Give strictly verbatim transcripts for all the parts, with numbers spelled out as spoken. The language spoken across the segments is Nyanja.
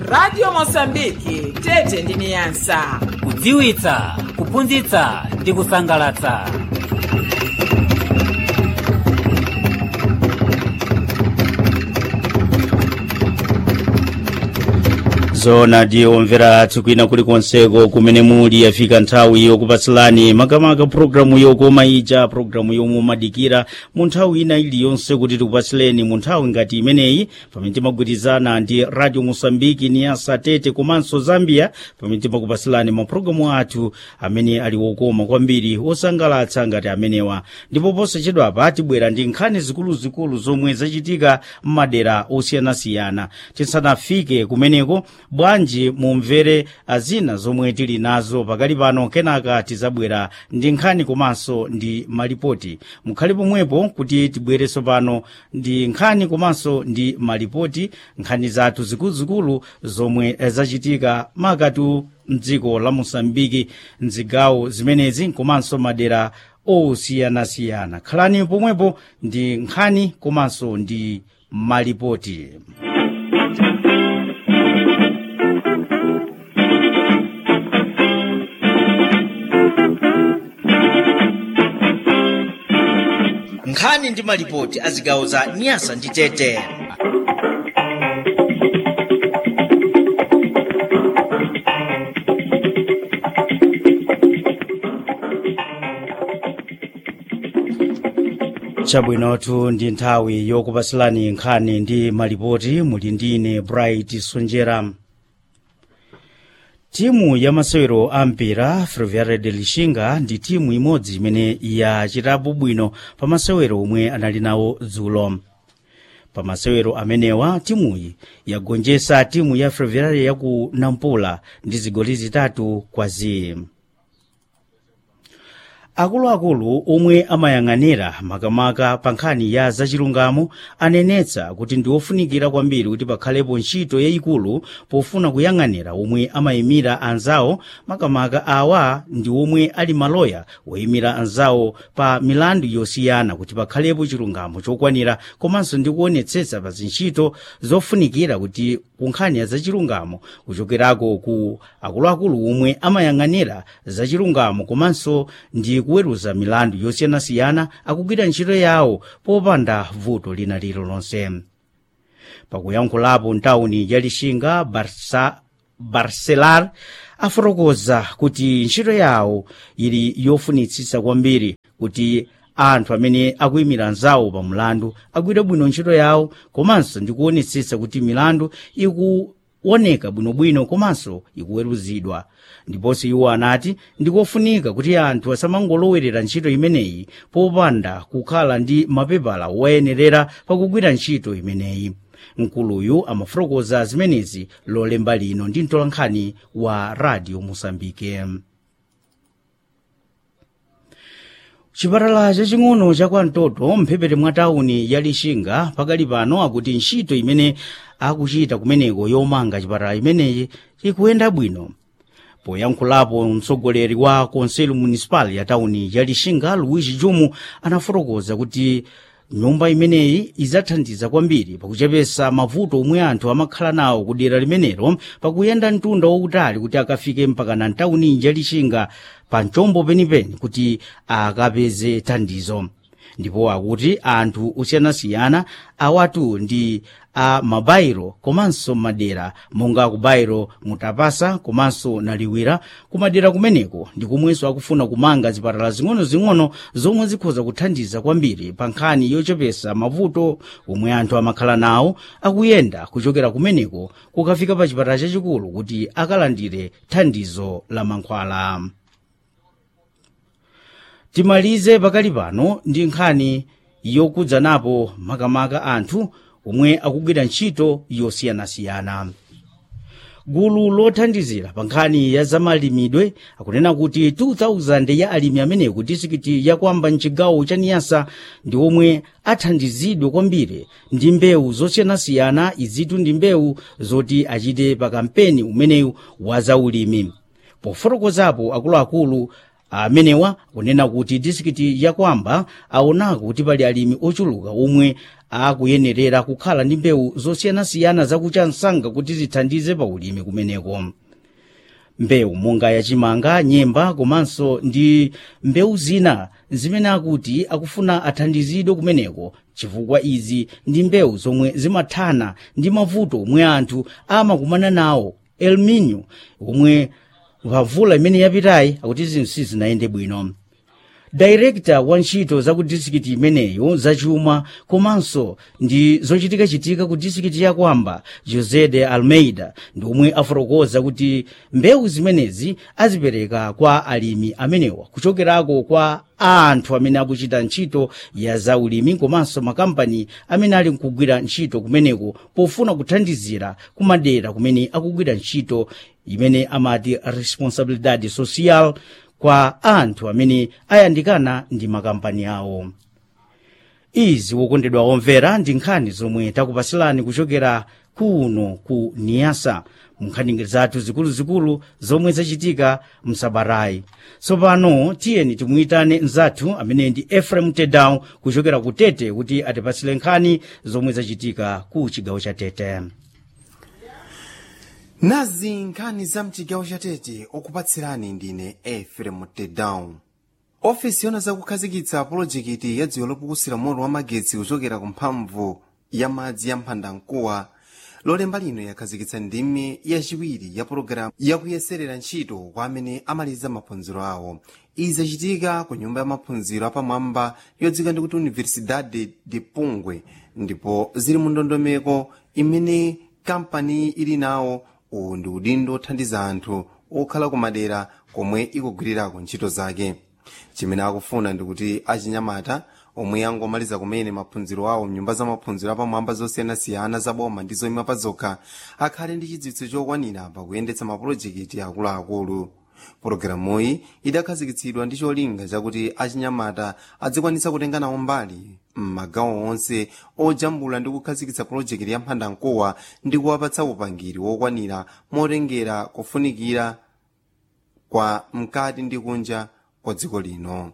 Radio Mosambiki tete ndi niyasa, kudziwitsa, kuphunzitsa ndi kusangalatsa. zona ndiyo omvera tsikwina kulikonseko kumene muli yafika nthawi yokupatsilani makamaka programu yokoma ija, programu yomwe madikira mu nthawi ina iliyonse kuti tikupatsileni mu nthawi ngati imeneyi, pamene timagwirizana ndi Radio Mosambiki niyasa tete komanso Zambia, pamene timakupatsilani mapulogalamu athu amene ali wokoma kwambiri osangalatsa ngati amenewa. ndipo posachedwapa tibwera ndi nkhani zikuluzikulu zomwe zachitika m'madera osiyanasiyana. tisanafike kumeneko bwanji mumvere azina zomwe tili nazo pakali pano, kenaka tizabwera ndi nkhani komanso ndi malipoti. mukhale pomwepo kuti tibwereso pano ndi nkhani komanso ndi malipoti, nkhani zathu zikuluzikulu zomwe zachitika makatu mdziko la Mosambiki, mzigawo zimenezi komanso madera osiyanasiyana. khalani pomwepo ndi nkhani komanso ndi malipoti. nkhani ndi malipoti a zigawo za Nyasa ndi Tete. chabwinotu ndi nthawi yokupatsilani nkhani ndi malipoti, muli ndine Bright Sonjera. timu ya masewero a mpira Ferroviária de Lixinga ndi timu imodzi imene yachitapo bwino pa masewero omwe anali nawo dzulo. pa masewero amenewa timuyi yagonjetsa timu ya Ferroviária ya ku Nampula ndi zigoli zitatu kwa ziro. akuluakulu omwe amayang'anira makamaka pa nkhani ya zachilungamo anenetsa kuti ndi ofunikira kwambiri kuti pakhalepo ntchito yayikulu pofuna kuyang'anira omwe amayimira anzawo, makamaka awa ndi omwe ali maloya woyimira anzawo pa milandu yosiyana, kuti pakhalepo chilungamo chokwanira komanso ndi kuonetsetsa pa zintchito zofunikira kuti ku nkhani ya zachilungamo kuchokerako ku akuluakulu omwe amayang'anira zachilungamo komanso ndi kuweruza milandu yosiyanasiyana akugwira ntchito yawo popanda vuto lina lililonse. pakuyankhulapo ntawuni ya Lixinga, Barsa, Barcelar afotokoza kuti ntchito yawo ili yofunitsitsa kwambiri kuti anthu amene akuyimira anzawo pa mlandu agwire bwino ntchito yawo, komanso ndi kuonetsetsa kuti milandu ikuoneka bwinobwino komanso ikuweruzidwa. ndiponso iwo anati ndikofunika kuti anthu asamangolowerera ntchito imeneyi popanda kukhala ndi mapepala woyenerera pakugwira ntchito imeneyi. mkuluyu amafotokoza zimenezi lolemba lino ndi mtolankhani wa Radio Mosambike. chipatala chaching'ono cha Kwantoto mphepete mwa tawuni ya Lixinga pakali pano akuti ntchito imene akuchita kumeneko yomanga chipatala imeneyi ikuyenda bwino. poyankhulapo mtsogoleri wa konselo municipal ya tawuni ya Lixinga, Luigi Jumu, anafotokoza kuti nyumba imeneyi idzathandiza kwambiri pakuchepetsa mavuto omwe anthu amakhala nawo ku dera limenelo pakuyenda mtunda wautali kuti akafike mpaka na tawuni ya Lixinga pa mchombo penipeni kuti akapeze thandizo. ndipo akuti anthu osiyanasiyana awatu ndi a mabairo komanso madera monga ku bairo Mutapasa komanso Naliwira, kumadera kumeneko ndi kumwenso akufuna kumanga zipatala zing'ono-zing'ono zomwe zikhoza kuthandiza kwambiri pa nkhani yochepetsa mavuto omwe anthu amakhala nawo akuyenda kuchokera kumeneko kukafika pa chipatala chachikulu kuti akalandire thandizo la mankhwala. timalize pakali pano ndi nkhani yokudzanapo makamaka anthu omwe akugwira ntchito yosiyanasiyana. gulu lothandizira pa nkhani ya zamalimidwe akunena kuti two thousand ya alimi ameneyo ku distrikiti ya Kwamba mchigawo cha Nyasa ndi omwe athandizidwe kwambiri ndi mbewu zosiyanasiyana, izitu ndi mbewu zoti achite pa kampeni umeneyu wa zaulimi. pofotokozapo akuluakulu amenewa kunena kuti distrikiti ya Kwamba aonako kuti pali alimi ochuluka omwe akuyenerera kukhala ndi mbewu zosiyanasiyana zakucha msanga kuti zithandize pa ulimi kumeneko. Mbewu monga yachimanga, nyemba komanso ndi mbewu zina zimene akuti akufuna athandizidwe kumeneko chifukwa izi ndi mbewu zomwe zimathana ndi mavuto omwe anthu amakumana nawo El Nino omwe mvula imene yapitayi akuti zinthu sizinayende bwino. Director wa ntchito za ku distrikiti imeneyo zachuma komanso ndi zochitika-chitika ku distrikiti ya Kwamba, José de Almeida, ndi omwe afotokoza kuti mbewu zimenezi azipereka kwa alimi amenewa kuchokerako kwa anthu amene akuchita ntchito ya zaulimi komanso makampani amene ali nkugwira ntchito kumeneko pofuna kuthandizira kumadera kumene akugwira ntchito imene amati responsabilidade social kwa anthu amene ayandikana ndi makampani awo. Izi wokondedwa omvera ndi nkhani zomwe takupasilani kuchokera kuno ku Niasa munkhani zathu zikuluzikulu zomwe zachitika msabatayi. Tsopano tiyeni timuyitane mzathu amene ndi Ephraim Tedown kuchokera ku Tete kuti atipasile nkhani zomwe zachitika ku chigawo cha Tete. Nazi nkhani za mchigawo cha Tete okupatsirani ndine Ephraim Tedown. Ofisi yona zakukhazikitsa pulojekiti ya dziwe lopukusira moto wa magetsi kuchokera ku mphamvu ya madzi ya mphandamkuwa lolemba lino yakhazikitsa ndime yachiwiri ya pologalamu yakuyeserera ntchito kwa amene amaliza maphunziro awo. Izi zachitika ku nyumba ya maphunziro apamwamba yodzika ndi kuti Universidade de Pungwe, ndipo zili mu ndondomeko imene kampani ili nawo uwu ndi udindo othandiza anthu okhala kumadera komwe ikugwirirako ntchito zake. Chimene akufuna ndi kuti achinyamata omwe angomaliza kumene maphunziro awo mnyumba za maphunziro apamwamba zosiyanasiyana za boma ndi zoyima pa zokha akhale ndi chidziwitso chokwanira pakuyendetsa mapulojekiti akuluakulu. Pologalamuyi idakhazikitsidwa ndi cholinga chakuti achinyamata adzikwanisa kutenga nawo mbali m'magawo onse ojambula ndi kukhazikitsa pulojekiti ya mphandamkuwa ndi kuwapatsa upangiri wokwanira motengera kufunikira kwa mkati ndi kunja kwa dziko lino.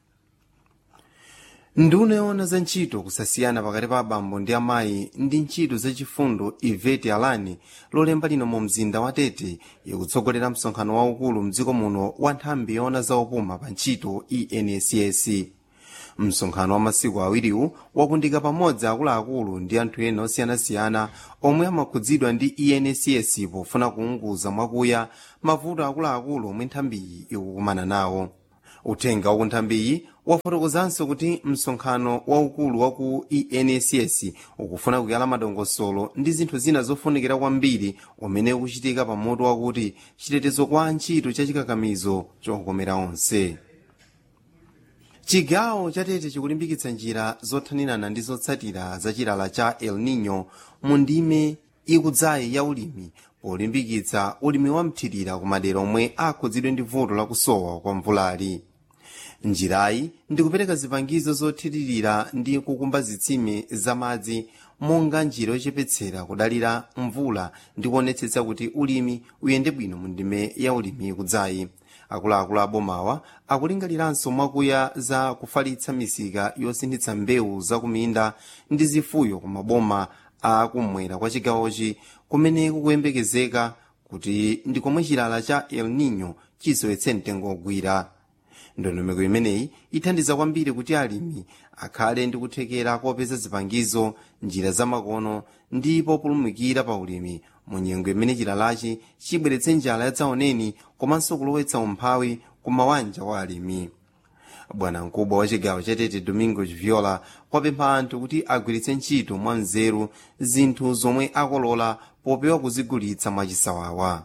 Nduna yoona za ntchito kusasiyana pakati pa abambo ndi amayi ndi ntchito zachifundo Ivete Alani lolemba lino mu mzinda wa Tete ikutsogolera msonkhano waukulu mdziko muno wa nthambi yoona za opuma pa ntchito E N S S. Msonkhano wa masiku awiriwu wakundika pamodzi akuluakulu ndi anthu ena osiyanasiyana omwe amakhudzidwa ndi E N S S pofuna kuunguza mwakuya mavuto akuluakulu omwe nthambiyi ikukumana nawo. Uthenga wa nthambiyi wafotokozanso kuti msonkhano waukulu wa ku E N S S ukufuna kuyala madongosolo ndi zinthu zina zofunikira kwambiri umene ukuchitika pamoto wakuti chitetezo kwa ntchito cha chikakamizo chokomera onse. Chigawo cha Tete chikulimbikitsa njira zothanirana ndi zotsatira za chilala cha El Nino mu ndime ikudzayi ya ulimi polimbikitsa ulimi wamthirira ku madera omwe akhudzidwe ndi vuto lakusowa kwa mvulali. Njirayi ndi kupereka zipangizo zothiririra ndi kukumba zitsime za madzi monga njira yochepetsera kudalira mvula ndi kuonetsetsa kuti ulimi uyende bwino mu ndime ya ulimi ikudzayi. Akuluakulu abomawa akulingaliranso mwakuya za kufalitsa misika yosinthitsa mbewu zakuminda ndi zifuyo ku maboma akumwera kwa chigawochi kumene kukuyembekezeka kuti ndi komwe chilala cha El Nino chisowetse mtengo ogwira. Ndondomeko imeneyi ithandiza kwambiri kuti alimi akhale ndi kuthekera kopeza zipangizo, njira zamakono ndi populumukira pa ulimi mu nyengo imene chilalachi chibweretse njala yadzaoneni komanso kulowetsa umphawi ku mawanja wa alimi. Bwana mkubwa wa chigawo cha Tete Domingo Viola kwapempha anthu kuti agwiritse ntchito mwa nzeru zinthu zomwe akolola popewa kuzigulitsa mwachisawawa.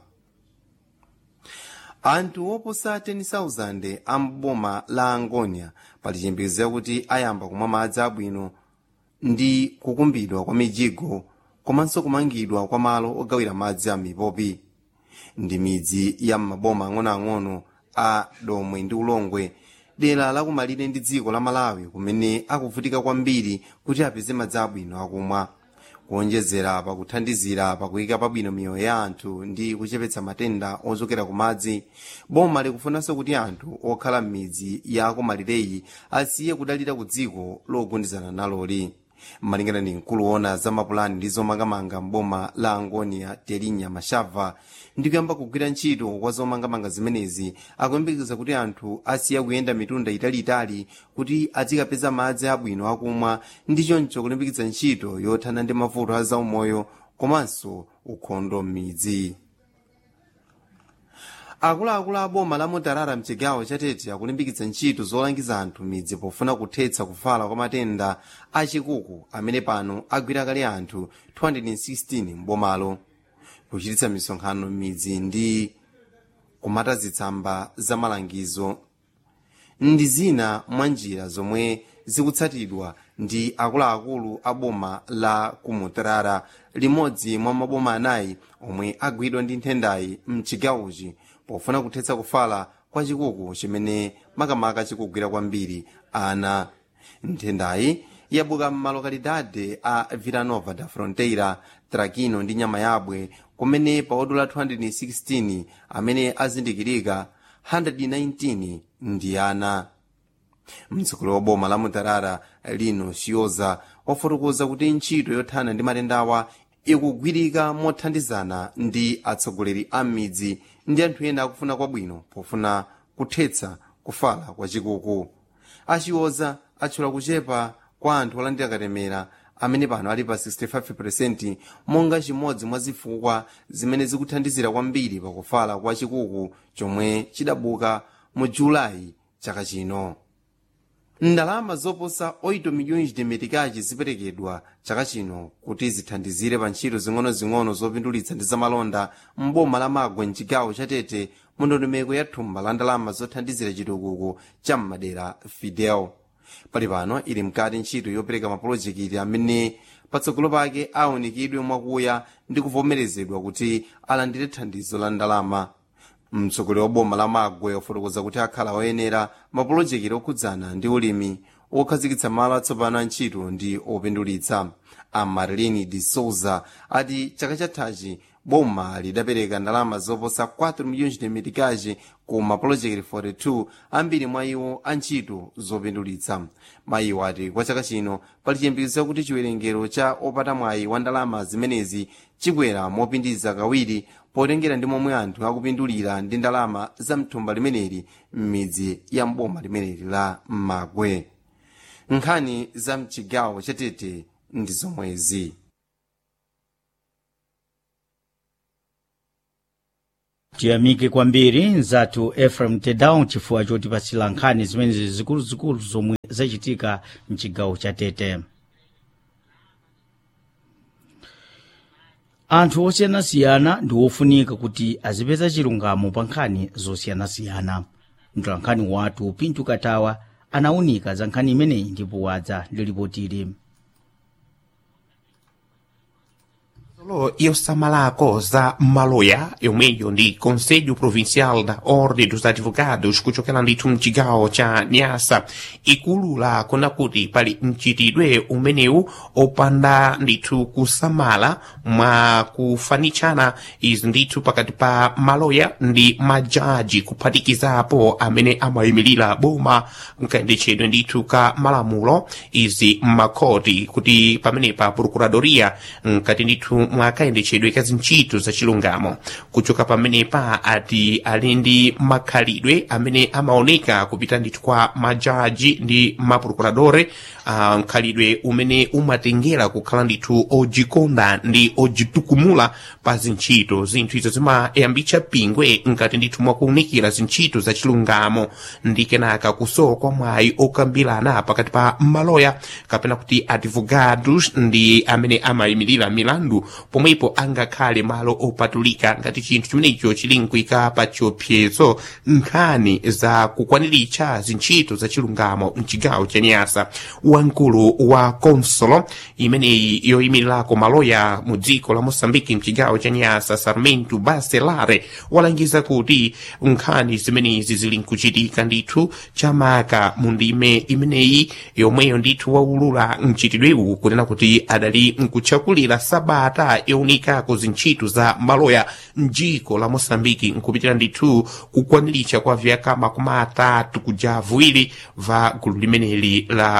Anthu oposa ten thousand amboma la Angonia pali chiyembekezo kuti ayamba kumwa madzi abwino ndi kukumbidwa kwa mijigo komanso kumangidwa kwa malo ogawira madzi a mipopi. Ndi midzi ya maboma ang'onoang'ono a Domwe ndi Ulongwe, dera lakumalire ndi dziko la Malawi kumene akuvutika kwambiri kuti apeze madzi abwino akumwa. Kuonjezera pakuthandizira pakuyika pabwino miyoyo ya anthu ndi kuchepetsa matenda ochokera ku madzi, boma likufunanso kuti anthu okhala m'midzi ya kumalireyi asiye kudalira ku dziko logundizana naloli. malingana ndi mkulu woona za mapulani ndi zomangamanga mboma la Angonia Terinya Mashava ndi kuyamba kugwira ntchito kwa zomangamanga zimenezi, akuyembekeza kuti anthu asiya kuyenda mitunda italiitali kuti azikapeza madzi abwino akumwa ndi choncho kulimbikitsa ntchito yothana ndi mavuto a zaumoyo komanso ukhondo m'midzi. Akuluakulu a boma la Mutarara mchigawo cha Tete akulimbikitsa ntchito zolangiza anthu midzi pofuna kuthetsa kufala kwa matenda achikuku amene pano agwira kale anthu two hundred sixteen mbomalo, kuchititsa misonkhano m'midzi ndi kumata zitsamba za malangizo ndi zina mwa njira zomwe zikutsatidwa ndi akuluakulu a boma la Kumutarara, limodzi mwa maboma anayi omwe agwidwa ndi nthendayi mchigawochi pofuna kuthetsa kufala kwa chikuku chimene makamaka chikugwira kwambiri ana. Nthendayi yabuka m'malokalidade a Vila Nova da Fronteira, Traquino ndi Nyamayabwe, kumene pa odula two hundred sixteen amene azindikirika one hundred nineteen ndi ana. Mtsogoleri wa boma la Mutarara Lino Shioza wafotokoza kuti ntchito yothana ndi matendawa ikugwirika mothandizana ndi atsogoleri a midzi ndi anthu ena akufuna kwabwino pofuna kuthetsa kufala kwa chikuku. Ashioza atchula kuchepa kwa anthu olandira katemera amene pano ali pa sixty-five percent monga chimodzi mwa zifukwa zimene zikuthandizira kwambiri pakufala kwa chikuku chomwe chidabuka mu Julayi chaka chino. Ndalama zoposa eight milhões de meticais ziperekedwa chaka chino kuti zithandizire pa ntchito zing'ono-zing'ono zopindulitsa ndi zamalonda mboma la Magwe mchigawo cha Tete mu ndondomeko ya thumba la ndalama zothandizira chitukuko cha m'madera Fidel. Pali pano ili mkati ntchito yopereka mapulojekiti amene patsogolo pake aonekedwe mwakuya ndi kuvomerezedwa kuti alandire thandizo la ndalama. Mtsogoleri wa boma la Magwe wafotokoza kuti akhala oyenera mapulojekiti okhudzana ndi ulimi, okhazikitsa malo atsopano a ntchito ndi opindulitsa. A Marilene de Souza ati chaka chathachi boma lidapereka ndalama zoposa four milhões de meticais ku mapulojekiti forty-two, ambiri mwa iwo a ntchito zopindulitsa. Mayiwo ati kwa chaka chino pali chiyembekezo kuti chiwerengero cha opata mwayi wa ndalama zimenezi chikwera mopindiza kawiri potengera ndi momwe anthu akupindulira ndi ndalama za mthumba limeneli m'midzi ya mboma limeneli la Magwe. Nkhani za mchigawo cha Tete ndi zomwezi. Tiyamike kwambiri nzathu Ephraim Tedown chifukwa chotipatsira nkhani zimenezi zikuluzikulu zomwe zachitika mchigawo cha Tete. Anthu osiyanasiyana ndi ofunika kuti azipeza chilungamo pa nkhani zosiyanasiyana. Mtolankhani wathu Pinto Katawa anawunika za nkhani imeneyi ndipo wadza ndi ripoti. Yosamalako za maloya yomweyo ndi Conselho Provincial da Ordem dos Advogados kuchokera ndithu mchigawo cha Niassa ikulula kuna kuti pali mchitidwe umenewu opanda ndithu kusamala mwa kufanichana izi ndithu pakati pa maloya ndi majaji kuphatikizapo amene amayimirira boma nkayendetsedwe ndithu ka malamulo izi makoti kuti pamenepa procuradoria nkati ndithu mwakayendetsedwe ka zintchito za chilungamo kuchoka pamenepa ati ali ndi makhalidwe amene amaoneka kupita ndithu kwa majaji ndi maprocuradore uh, mkhalidwe umene umatengera kukhala ndithu ojikonda ndi ojitukumula pa zintchito zinthu izo zimayambitsa pingwe nkati ndithu mwakuunikira zintchito za chilungamo ndi kenaka kusowa kwa mwayi okambirana pakati pa maloya kapena kuti advogados ndi amene amayimirira milandu pomwepo angakhale malo opatulika ngati chinthu chimenecho chili nkuika pa chiopsezo nkhani za kukwaniritsa zintchito za chilungamo mchigawo cha Niassa. Wamkulu wa konsolo imeneyi yoyimirirako maloya mu dziko la Moçambique mchigawo cha Niassa Sarmento Bacelare walangiza kuti nkhani zimenezi zili nkuchitika ndithu chamaka mu ndime imeneyi yomweyo ndithu waulula mchitidwewu kunena kuti adali nkutchakulira sabata yowunikako zintchito za maloya mdziko la Moçambique nkupitira ndithu kukwaniritsa kwa vyaka makumi atatu kuja avuwiri va gulu limeneli la bungwe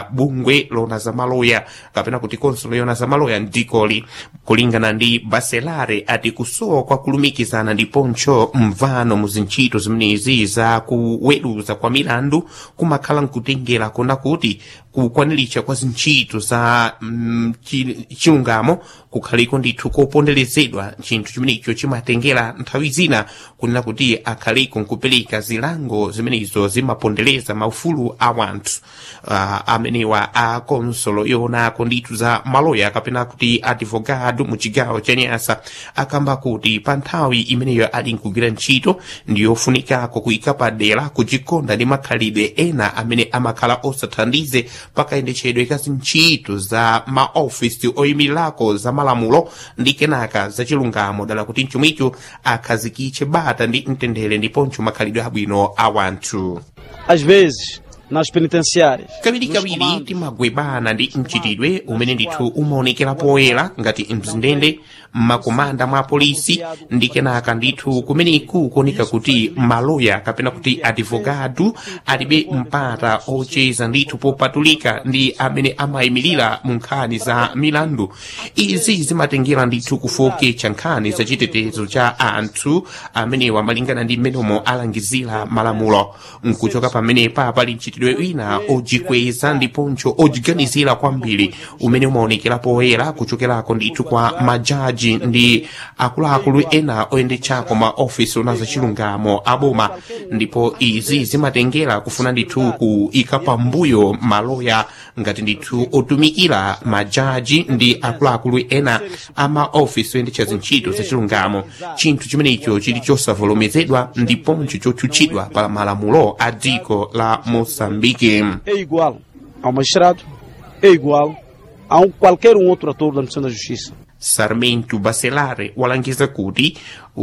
bungwe lona za maloya kapena kuti konsolo yona za maloya ndikoli. Kulingana ndi Baselare ati kusowa kwa kulumikizana ndiponso mvano muzintchito zimenezi za kuweruza kwa milandu kumakhala nkutengera kona kuti kukwaniritsa kwa zintchito za mm, chilungamo kukhaliko ndithu koponderezedwa chinthu chimenecho chimatengera nthawi zina kunena kuti akhaliko nkupereka zilango zimenezo zimapondereza maufulu a wanthu. Uh, amenewa a konsolo yonako ndithu za maloya kapena kuti advogado mu chigawo cha Nyasa akamba kuti pa nthawi imeneyo ali nkugwira ntchito ndiyofunikako kuyika padera kuchikonda ndi makhalidwe ena amene amakhala osathandize pakayendetsedwe ka zintchito za maofisi oyimirirako za malamulo ndi kenaka za chilungamo dala kuti mchomwicho akhazikitse bata ndi mtendere ndiponso makhalidwe abwino a wanthu. Às vezes nas penitenciárias kawirikawiri timagwebana ndi mchitidwe umene ndithu umaonekera poyera ngati mzindende mmakomanda mwa polisi ndi kenaka ndithu kumeneku kuoneka kuti maloya kapena kuti advogado alibe mpata ocheza ndithu popatulika ndi amene amayimirira mu nkhani za milandu. Izi zimatengera ndithu kufoketsa nkhani za chitetezo cha anthu amenewa malingana ndi mmenomo alangizira malamulo. Nkuchoka pamenepa pali mchitidwe wina ojikweza ndiponso ojiganizira kwambiri umene umaonekera poyera kuchokerako ndithu kwa majaji ndi akuluakulu ena oyendetsako ma ofisi ona za chilungamo aboma, ndipo izi zimatengera kufuna ndithu kuika pambuyo maloya ngati ndithu otumikira majaji ndi akuluakulu ena ama ofisi oyendetsa zintchito za chilungamo, chinthu chimenecho chili chosavomerezedwa ndiponso chotchutchidwa pa malamulo a dziko la Moçambique. É igual ao magistrado, é igual a um, qualquer um outro ator da Administração da Justiça. Sarmento Baselare walangiza kuti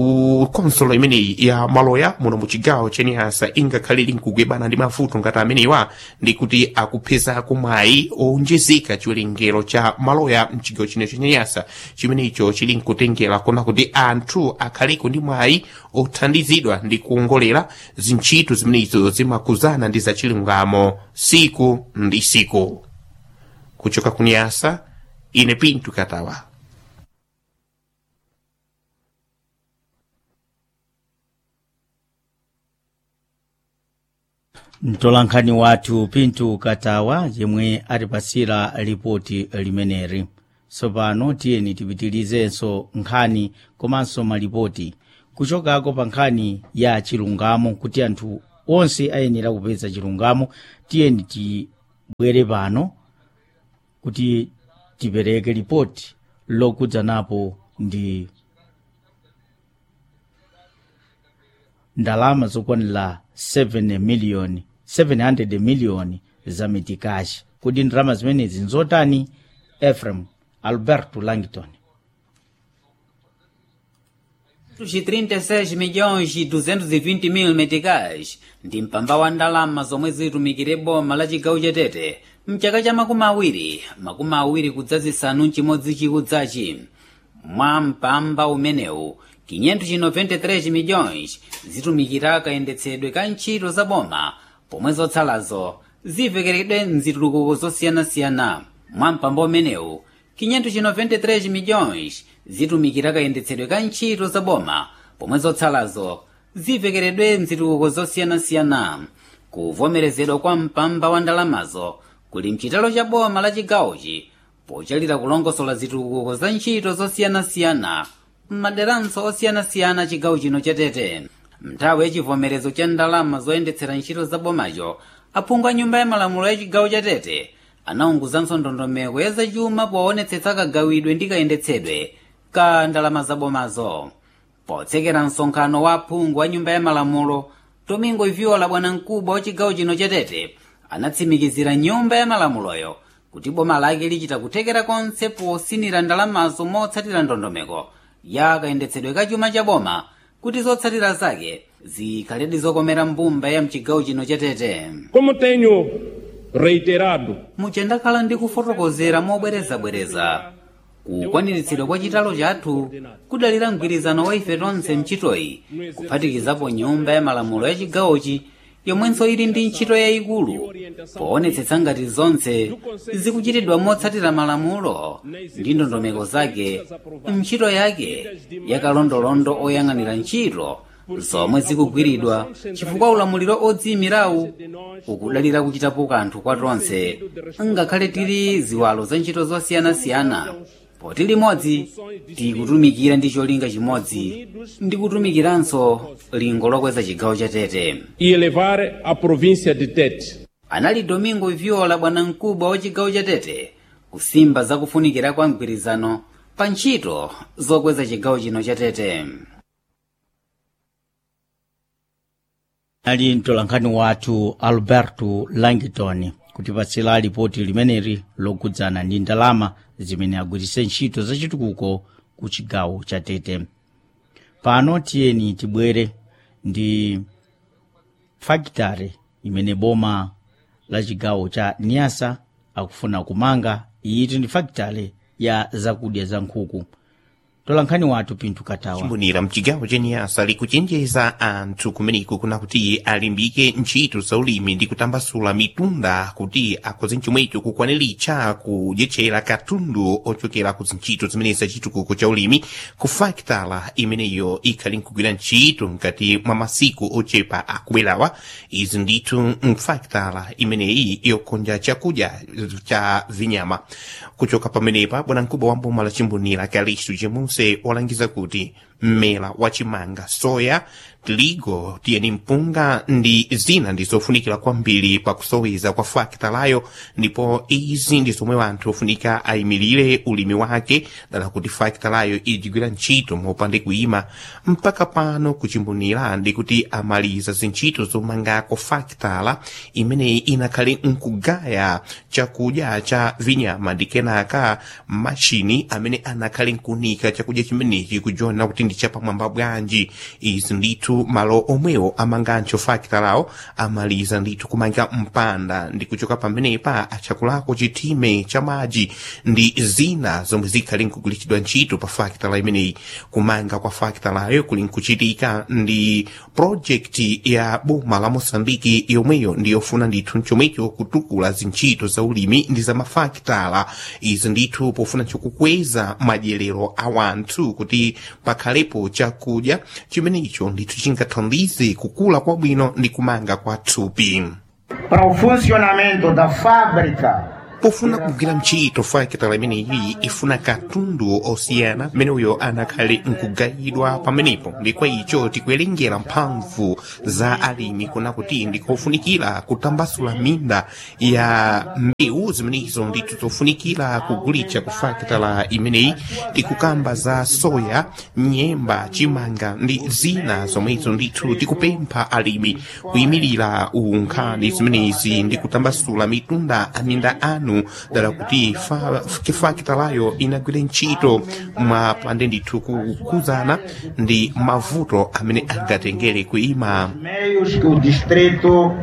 u konsolo imeneyi ya maloya muno mu chigawo cha Nyasa ingakhalire nkugwebana ndi mavuto ngati amenewa ndi kuti akupezako mwayi owonjezeka chiwerengero cha maloya mchigawo chino cha Nyasa chimenecho chili nkutengera kona kuti anthu akhaliko ndi mwayi othandizidwa ndi kuongolera zintchito zimenezo zimakuzana ndi za chilungamo siku ndi siku. Kuchoka ku Nyasa, ine Pinto Katawa. mtolankhani wathu Pinto Katawa yemwe atipasira ripoti limeneri. Tsopano tiyeni tipitirizenso nkhani komanso malipoti kuchokako pa nkhani ya chilungamo kuti anthu onse ayenera kupeza chilungamo. Tiyeni tibwere pano kuti tipereke ripoti lokudzanapo ndi ndalama zokwanira seven million seven hundred million za mitikashi. Kuti ndalama zimenezi nzotani? Ephraim Alberto Langton. trinta e seis milhões e duzentos e vinte mil meticais ndi mpamba wa ndalama zomwe zitumikire boma la chigawo cha Tete mchaka cha makumi awiri makumi awiri kudzazisanu chimodzi chikudzachi. Mwa mpamba umenewu quinhentos e noventa e três milhões zitumikira kayendetsedwe ka ntchito za boma pomwe zotsalazo zivekeredwe mzitukuko zosiyanasiyana. Mwa mpamba umenewu quinhentos e noventa e três milhões zitumikira kayendetsedwe ka ntchito za boma pomwe zotsalazo zivekeredwe mzitukuko zosiyanasiyana. Kuvomerezedwa kwa mpamba wa ndalamazo kuli mchitalo cha boma la chigawochi pochalira kulongosola zitukuko za ntchito zosiyanasiyana m'maderanso osiyanasiyana chigawo chino cha Tete. Mnthawi yachivomerezo cha ndalama zoyendetsera ntchito za bomacho, aphungu a nyumba ya malamulo ya chigawo cha Tete anaunguzanso ndondomeko ya zachuma poonetsetsa kagawidwe ndi kayendetsedwe ka ndalama za bomazo. Potsekera msonkhano wa aphungu a nyumba ya malamulo, Domingo Iviola bwanamkubwa wa chigawo chino cha Tete anatsimikizira nyumba ya malamuloyo kuti boma lake lichita kuthekera konse posinira ndalamazo motsatira ndondomeko ya kayendetsedwe ka chuma cha boma kuti zotsatira zake zikhaledi zokomera mbumba ya mchigawo chino cha Tete. Como tenho reiterado, muchendakhala ndi kufotokozera mobwerezabwereza kukwaniritsidwa kwa chitalo chathu kudalira mgwirizano wa ife tonse mchitoyi kuphatikizapo nyumba ya malamulo ya chigawochi yomwenso ili ndi ntchito yayikulu poonetsetsa ngati zonse zikuchitidwa motsatira malamulo ndi ndondomeko zake ntchito yake yakalondolondo oyang'anira ntchito zomwe zikugwiridwa chifukwa ulamuliro odziyimirawu ukudalira kuchitapo kanthu kwa tonse ngakhale tili ziwalo za ntchito zosiyanasiyana poti limodzi tikutumikira ndi cholinga chimodzi ndi kutumikiranso lingo lokweza chigawo cha Tete e elevar a província de Tete. Anali Domingo Viola bwanamkubwa wa chigawo cha Tete kusimba zakufunikira kwa mgwirizano pa ntchito zokweza chigawo chino cha Tete. Ali mtolankhani wathu Alberto Langton kutipatsira ripoti limeneli lokudzana ndi ndalama zimene agwiritse ntchito zachitukuko ku chigawo cha Tete. Pano tiyeni tibwere ndi fakitare imene boma la chigawo cha Niassa akufuna kumanga. Iyi ndi fakitare ya zakudya za nkhuku. Tolankhani wathu Pinto Katawa chimbonera mchigawo cha Niassa likuchenjeza anthu kumeneko kuna kuti alimbike ntchito za ulimi ndi kutambasula mitunda kuti akhoze chomwecho kukwaniritsa kudyetchera katundu ochokera ku ntchito zimene zachitukuko cha ulimi ku fakitala imeneyo ikhali nkugwira ntchito mkati mwa masiku ochepa akubwerawa. Izi ndithu mfakitala imeneyi yokonja chakudya cha vinyama. Kuchoka pamenepa bwanamkubwa wa mboma la chimbonera Calixto Gemunse walangiza kuti mmela wachimanga, soya, tirigo, tiyeni mpunga ndi zina ndizofunikira kwambiri pakusoweza kwa fakitalayo, ndipo izi ndizomwe wanthu ofunika ayimirire ulimi wake dala kuti fakitalayo idzigwira ntchito mopande kuima. Mpaka pano kuchimbonera ndi kuti amaliza zintchito zomangako fakitala imeneyi inakhale nkugaya chakudya cha vinyama ndi kenaka machini amene anakhale nkunika chakudya chimenechi kujiona kuti ndi chapamwamba bwanji. Izi ndithu malo omwewo amangancho fakitalawo amaliza ndithu kumanga mpanda ndi kuchoka pamenepa achakulako chitime cha madzi ndi zina zomwe zikhali nkugulitsidwa ntchito pa fakitala imeneyi. Kumanga kwa fakitalayo kuli nkuchitika ndi project ya boma la Mosambiki yomweyo ndiyofuna ndithu chomwecho kutukula zintchito za ulimi ndi za mafakitala. Izi ndithu pofuna chokukweza madyerero a wanthu kuti pakhalepo chakudya chimenecho ndithu chingathandize kukula kwabwino ndi kumanga kwa thupi. Para o funcionamento da fábrica pofuna kugwira ntchito fakitala imeneyi ifuna katundu osiyana mmene uyo anakhale nkugayidwa pamenepo. ndikwa icho tikuwerengera mphamvu za alimi kuna kuti ndikofunikira kutambasula minda ya mbewu zimenezo ndithu zofunikira kugulitsa ku fakitala imeneyi. tikukamba za soya, nyemba, chimanga ndi zina zomwezo ndithu tikupempha alimi kuyimirira unkhani zimenezi ndi kutambasula mitunda aminda anu dala kuti fakitalayo inagwire ntchito mwa pande ndithu kukuzana ndi mavuto amene angatengere kuima. meios que o distrito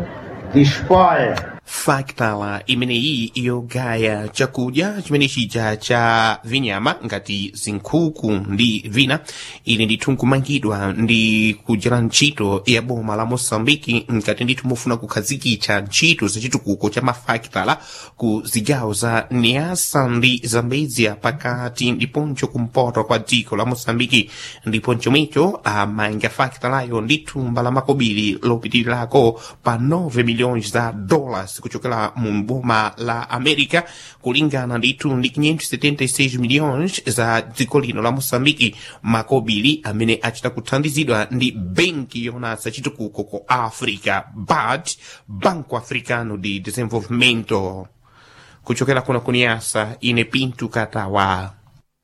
dispõe. Fakitala imeneyi yogaya chakudya chimene chija cha vinyama ngati zinkhuku ndi vina ili ndithu nkumangidwa ndi kudyera ntchito ya boma la Mosambiki ngati ndithu mufuna kukhazikitsa ntchito zachitukuko cha mafakitala ku zigawo za Niassa ndi Zambezia pakati ndiponso kumpoto kwa dziko la Mosambiki. ndipo chomwecho amanga fakitalayo ndithu mbala makobiri lopitirirako pa nove milhões za dollars kuchokera mu boma la America kulingana ndithu ndi quinhentos e setenta e seis milhões za dziko lino la Mosambiki, makobiri amene achita kuthandizidwa ndi benki yona zachitukuko ku Africa B A D, Banco Africano de Desenvolvimento. Kuchokera kuna ku Niassa, ine Pinto Katawa.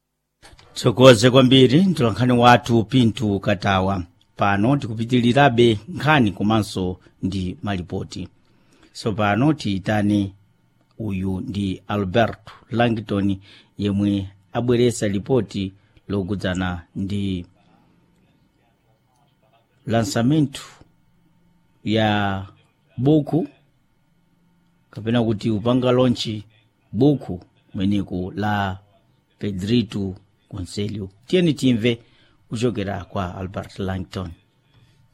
tsokoze kwambiri mtolankhani wathu Pinto Katawa. Pano tikupitirirabe nkhani komanso ndi malipoti. So pano tiyitane uyu ndi Alberto Langton yemwe abweretsa ripoti lokudzana ndi lansamento ya buku kapena kuti upanga lonchi buku mweneko la Pedrito Conselho. Tiyeni timve kuchokera kwa Alberto Langton.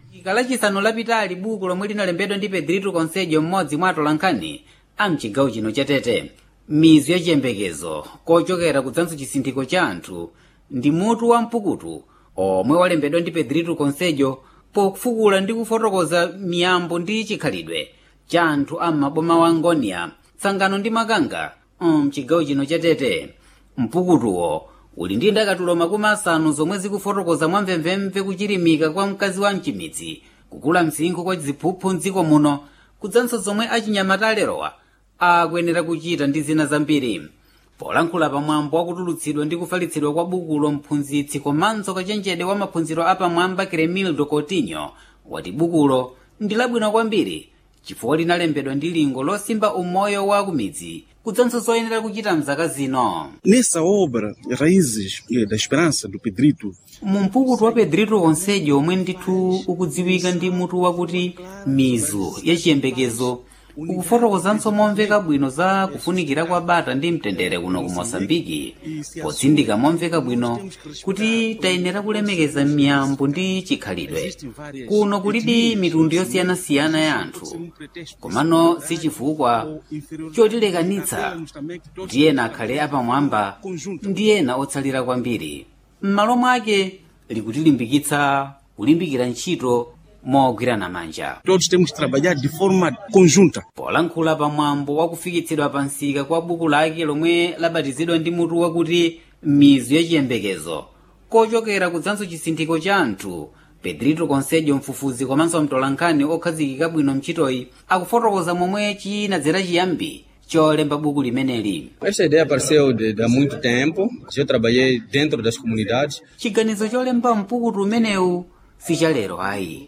ikalachisanu lapitali buku lomwe linalembedwa ndi Pedrito Conselho mmodzi mwa atolankhani amchigawo chino cha Tete mizu ya chiyembekezo kochokera kudzanso chisinthiko cha anthu ndi mutu wa mpukutu omwe walembedwa ndi Pedrito Conselho pofukula ndi kufotokoza miyambo ndi chikhalidwe cha anthu a maboma wa Ngonia, Tsangano ndi Makanga mchigawo chino cha Tete. Mpukutuwo uli ndi ndakatulo makumi asanu zomwe zikufotokoza mwamvemvemve kuchirimika kwa mkazi wa mchimidzi, kukula msinkhu kwa ziphuphu mdziko muno, kudzanso zomwe achinyamata alerowa akuyenera kuchita ndi zina zambiri. Polankhula pamwambo wakutulutsidwa ndi kufalitsidwa kwa bukulo, mphunzitsi komanso kachenjede wa maphunziro apamwamba Cremildo Coutinho wati bukulo ndi labwino kwambiri chifukwa linalembedwa ndi lingo losimba umoyo wa kumidzi kudzanso zoyenera kuchita mzaka zino. Nessa obra, Raízes da Esperança do Pedrito, mu mpukutu wa Pedrito Conselho omwe ndithu ukudziwika ndi mutu wakuti mizu ya chiyembekezo, ukufotokozanso momveka bwino za kufunikira kwa bata ndi mtendere kuno ku Mosambiki, potsindika momveka bwino kuti tayenera kulemekeza miyambo ndi chikhalidwe. Kuno kulidi mitundu yosiyanasiyana ya anthu, komano si chifukwa chotilekanitsa kuti ena akhale apamwamba ndi ena otsalira kwambiri. M'malo mwake likutilimbikitsa kulimbikira ntchito mogwirana manja. Todos temos que trabalhar de forma conjunta. Polankhula pamwambo wakufikitsidwa pansika kwa buku lake lomwe labatizidwa ndi mutu wakuti mizu ya chiyembekezo kochokera kudzanso chisinthiko cha anthu, Pedrito Conselho, mfufuzi komanso mtolankhani okhazikika bwino mchitoyi, akufotokoza momwe chinadzera chiyambi cholemba buku limeneli. Essa ideia apareceu de, de há muito tempo. Eu trabalhei dentro das comunidades. Chiganizo cholemba mpukutu umenewu sichalero ayi,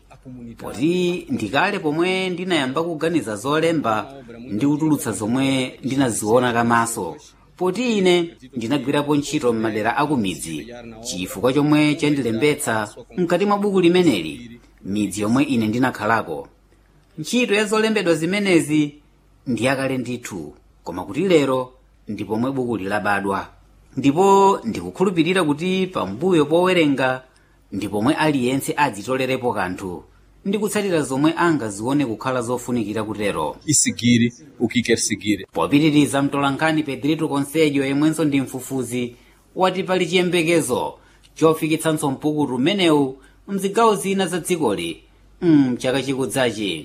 poti ndikale pomwe ndinayamba kuganiza zolemba ndi kutulutsa zomwe ndinaziona kamaso, poti ine ndinagwirapo ntchito m'madera akumidzi, chifukwa chomwe chandilembetsa mkati mwa buku limeneli midzi yomwe ine ndinakhalako. Ntchito ya zolembedwa zimenezi ndi yakale ndithu, koma kuti lero ndi pomwe buku lilabadwa, ndipo ndikukhulupirira kuti pambuyo powerenga ndi pomwe aliyense adzitolerepo kanthu ndi kutsatira zomwe angazione kukhala zofunikira kutero e seguir o que quer seguir. Popitiriza mtolankhani Pedrito Conselho yemwenso ndi mfufuzi wati pali chiyembekezo chofikitsanso mpukutu umenewu mzigawo zina za dzikoli mchaka chikudzachi.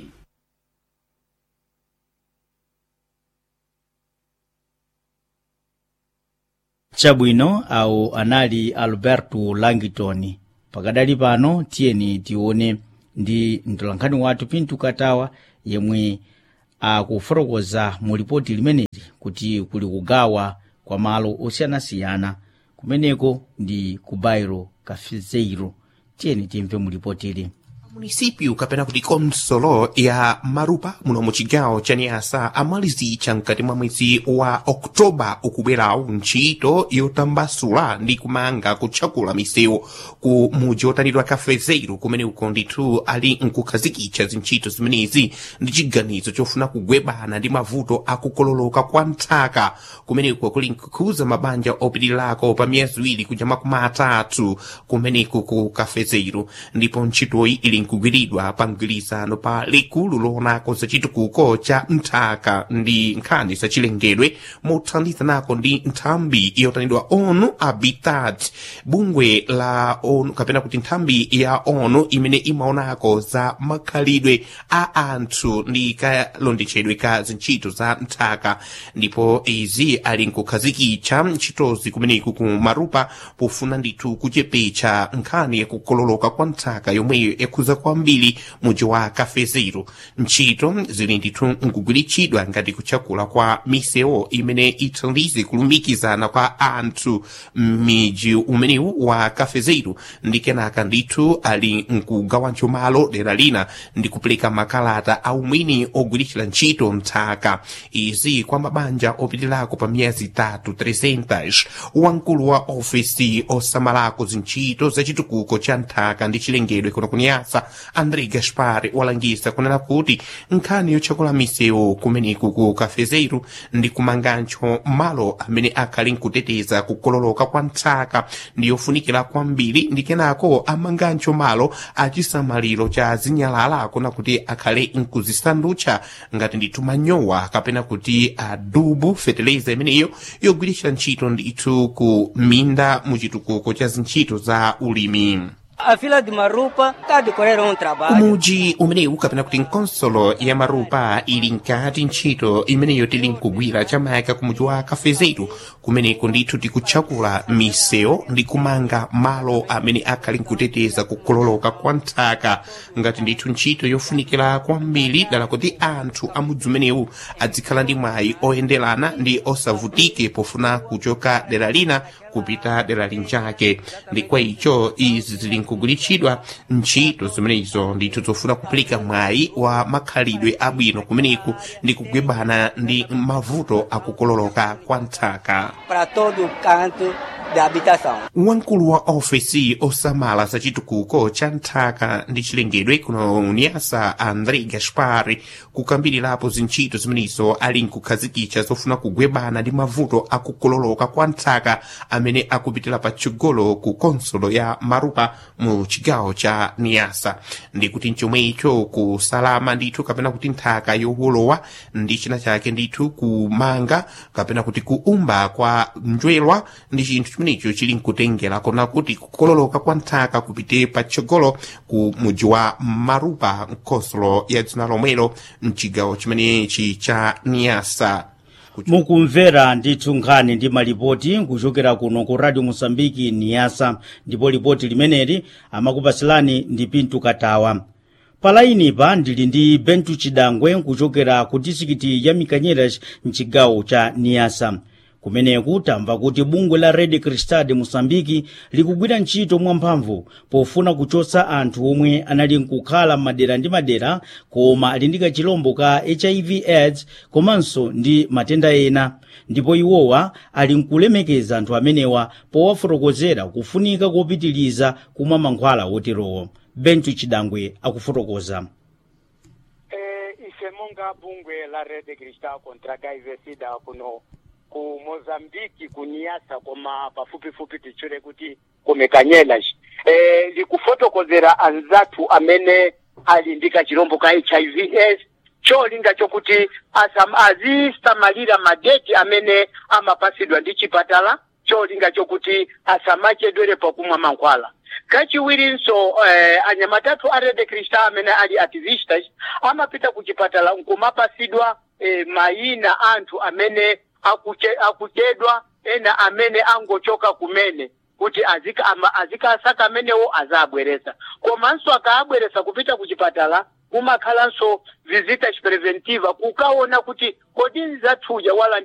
Chabwino au anali Alberto Langton. Pakadali pano tiyeni tione ndi mtolankhani wathu Pinto Katawa yemwe akufotokoza mu ripoti limeneli kuti kuli kugawa kwa malo osiyanasiyana kumeneko ndi ku bairro Cafezeiro. Tiyeni timve mu ripoti ili. Município kapena kuti konsolo ya Marupa muno mu chigawo cha Niassa amalizicha mkati mwa mwezi wa Oktoba ukubwerawo ntchito yotambasula ndi kumanga kutchakula misewu ku muji wotanidwa Cafezeiro, kumene uko ndithu ali nkukhazikitsa zintchito zimenezi ndi chiganizo chofuna kugwebana ndi mavuto akukololoka kwa nthaka, kumene uko kuli nkukhuza mabanja opitilirako pa miyezi iwiri kuja makumi atatu kumeneko ku Cafezeiro, ndipo ntchitoyi ili nkugwiridwa pa mgwirizano pa likulu loonako za chitukuko cha nthaka ndi nkhani za chilengedwe mothandizanako ndi nthambi yotanidwa ONU Habitat, bungwe la ONU kapena kuti nthambi ya ONU imene imaonako za makhalidwe a anthu ndi kalondetchedwe ka zintchito za nthaka. Ndipo izi ali nkukhazikitsa ntchitozi kumeneku ku Marupa pofuna ndithu kuchepetsa nkhani yakukololoka kwa nthaka yomweyo yakhuza kwambiri muji wa Cafezeiro. Ntchito zili ndithu nkugwiritsidwa ngati kutchakula kwa misewu imene ithandize kulumikizana kwa anthu m'miji umenewu wa Cafezeiro, ndi kenaka ndithu ali nkugawanso malo dera lina ndi kupereka makalata aumwini ogwiritsira ntchito nthaka izi kwa mabanja opitilirako pa miyezi itatu trezentas. Wamkulu wa ofisi osamalako zintchito za chitukuko cha nthaka ndi chilengedwe kuno ku Niassa Niasa André Gaspar walangisa kunena kuti nkhani yotchakula misewu kumeneku ku Cafezeiro ndi kumangancho malo amene akhali nkuteteza kukololoka kwa ntsaka ndi yofunikira kwambiri ndi kenako amangancho malo achisamaliro cha zinyalala kuna kuti akhale nkuzisandutcha ngati ndithu manyowa kapena kuti adubu fertilizer imeneyo yogwiritsa ntchito ndithu ku minda muchitukuko cha zintchito za ulimi. A vila de Marupa está decorrendo um trabalho. Umuji umenewu kapena kuti nkonsolo ya Marupa ili nkati ntchito imeneyo tili nkugwira chamayaka kumuji wa Cafezeiro kumeneko ndithu tikutchakula misewu ndi kumanga malo amene akhali nkuteteza kukololoka kwa nthaka ngati ndithu ntchito yofunikira kwambiri dala kuti anthu amudzi umenewu adzikhala ndi mwayi oyenderana ndi osavutike pofuna kuchoka dera lina kupita dera linjake. Ndi kwa icho izi zili nkugwiritsidwa ntchito zimenezo ndithu zofuna kupeleka mwayi wa makhalidwe abwino kumeneku ndi kugwebana ndi mavuto akukololoka kwa nthaka para todo o canto da habitação. Wankulu wa ofesi osamala za chitukuko cha nthaka ndi chilengedwe kuno Niasa André Gaspar kukambirirapo zintchito zimenezo ali nkukhazikitsa zofuna kugwebana ndi mavuto akukololoka kwa nthaka amene akupitira patsogolo ku konsolo ya Marupa mu chigawo cha Niasa. Ndi kuti nchomwecho kusalama ndithu kapena kuti nthaka yowolowa ndi china chake ndithu kumanga kapena kuti kuumba kwa njwelwa ndi chinthu chimenecho chili nkutengera kona kuti kukololoka kwa nthaka kupite patsogolo ku muji wa Marupa nkonsolo ya dzina lomwelo mchigawo chimenechi cha Niasa. Mukumvera ndithu nkhani ndi malipoti kuchokera kuno ku Radio Mosambiki Niasa, ndipo lipoti limeneli amakupasilani ndi Pintu Katawa. Palainipa ndili ndi Bentu Chidangwe kuchokera ku distrikiti ya Mikanyelas mchigawo cha Niasa. Kumeneku tamva kuti bungwe la Red Cristal de Mosambiki likugwira ntchito mwamphamvu pofuna kuchotsa anthu omwe anali nkukhala madera ndi madera koma ali ndi kachilombo ka H I V AIDS komanso ndi matenda ena, ndipo iwowa ali nkulemekeza anthu amenewa powafotokozera kufunika kopitiliza kumwa mankhwala oterowo. Bentu Chidangwe akufotokoza. Eh, isemonga bungwe la Red Cristal contra H I V SIDA kuno ku Mozambiki ku Niasa koma pafupi fupi tichule kuti kumekanyela eh likufotokozera anzatu amene ali ndika chirombo ka H I V AIDS cholinga chokuti asam azistamalira madeti amene amapasidwa ndi chipatala cholinga chokuti asamachedwere pakumwa mankhwala. Kachiwirinso eh, anyamatatu a Red Cristal amene ali activistas amapita ku chipatala nkumapasidwa eh, mayina anthu amene akuche akuchedwa ena amene angochoka kumene kuti azika ama, azika saka amenewo azabweresa komanso akaabweresa kupita kuchipatala kumakhalanso visita preventiva kukaona kuti kodi nzathuja wala